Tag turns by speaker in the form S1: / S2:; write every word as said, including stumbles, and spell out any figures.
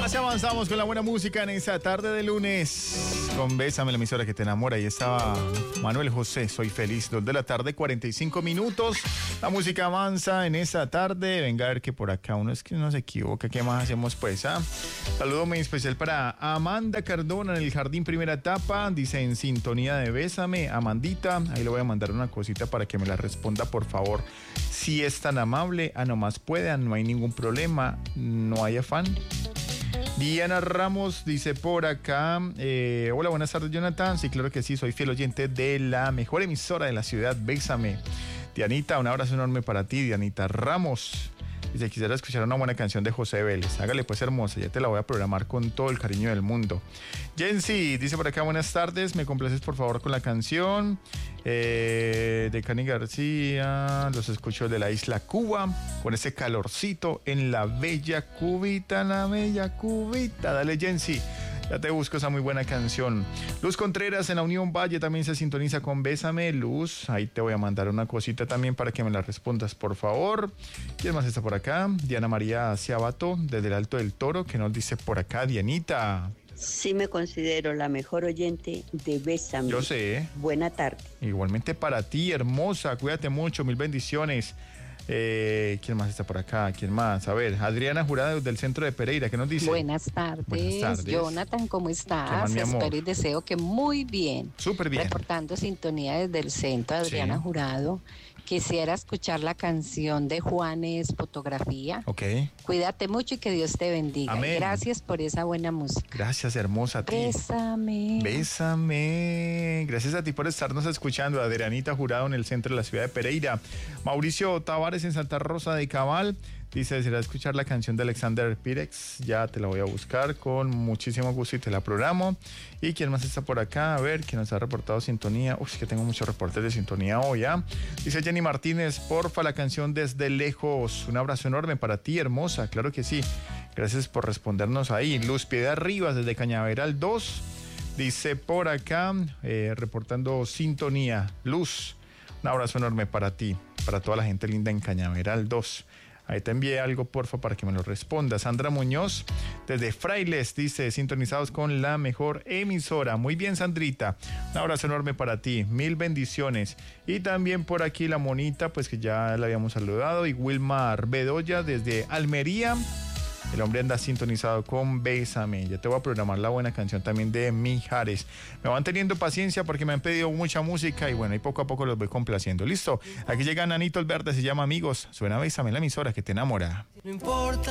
S1: Así avanzamos con la buena música en esa tarde de lunes. Con Bésame, la emisora que te enamora. Ahí estaba Manuel José, Soy Feliz. Dos de la tarde, cuarenta y cinco minutos. La música avanza en esa tarde. Venga a ver que por acá uno es que no se equivoca. ¿Qué más hacemos pues? ¿Ah? Saludo muy especial para Amanda Cardona en el Jardín Primera Etapa. Dice en sintonía de Bésame, Amandita. Ahí le voy a mandar una cosita para que me la responda, por favor. Si es tan amable, a nomás puedan, no hay ningún problema, no hay afán. Diana Ramos dice por acá, eh, hola, buenas tardes, Jonathan. Sí, claro que sí, soy fiel oyente de la mejor emisora de la ciudad, Bésame. Dianita, un abrazo enorme para ti, Dianita Ramos. Dice, quisiera escuchar una buena canción de José Vélez. Hágale pues, hermosa, ya te la voy a programar con todo el cariño del mundo. Jensi dice por acá, buenas tardes, me complaces por favor con la canción eh, de Cani García. Los escucho de la isla Cuba, con ese calorcito en la bella Cubita, en la bella Cubita. Dale, Jensi. Ya te busco esa muy buena canción. Luz Contreras en la Unión Valle también se sintoniza con Bésame. Luz, ahí te voy a mandar una cosita también para que me la respondas, por favor. ¿Quién más está por acá? Diana María Ciabato, desde el Alto del Toro, que nos dice por acá, Dianita.
S2: Sí, me considero la mejor oyente de Bésame.
S1: Yo sé.
S2: Buena tarde.
S1: Igualmente para ti, hermosa. Cuídate mucho, mil bendiciones. Eh, ¿Quién más está por acá? ¿Quién más? A ver, Adriana Jurado del centro de Pereira, ¿qué nos dice?
S3: Buenas tardes. Buenas tardes. Jonathan, ¿cómo estás? Espero y deseo que muy bien.
S1: Súper bien.
S3: Reportando sintonía desde el centro, Adriana sí. Jurado. Quisiera escuchar la canción de Juanes, Fotografía.
S1: Ok.
S3: Cuídate mucho y que Dios te bendiga.
S1: Amén.
S3: Gracias por esa buena música.
S1: Gracias, hermosa a ti.
S3: Bésame.
S1: Bésame. Gracias a ti por estarnos escuchando. Adrianita Jurado en el centro de la ciudad de Pereira. Mauricio Tavares en Santa Rosa de Cabal. Dice, desearía escuchar la canción de Alexander Pirex. Ya te la voy a buscar con muchísimo gusto y te la programo. ¿Y quién más está por acá? A ver, ¿quién nos ha reportado sintonía? Uy, es que tengo muchos reportes de sintonía hoy, ¿ah? Dice Jenny Martínez, porfa, la canción Desde Lejos. Un abrazo enorme para ti, hermosa. Claro que sí. Gracias por respondernos ahí. Luz Piedad Rivas, desde Cañaveral dos. Dice por acá, eh, reportando sintonía. Luz, un abrazo enorme para ti, para toda la gente linda en Cañaveral dos. Ahí te envié algo, porfa, para que me lo respondas. Sandra Muñoz, desde Frailes, dice, sintonizados con la mejor emisora. Muy bien, Sandrita. Un abrazo enorme para ti. Mil bendiciones. Y también por aquí la monita, pues que ya la habíamos saludado. Y Wilmar Bedoya, desde Almería. El hombre anda sintonizado con Bésame. Ya te voy a programar la buena canción también de Mijares. Me van teniendo paciencia porque me han pedido mucha música y bueno, y poco a poco los voy complaciendo. ¿Listo? Aquí llega Nanito el Verde, se llama Amigos. Suena Bésame, la emisora que te enamora. No importa.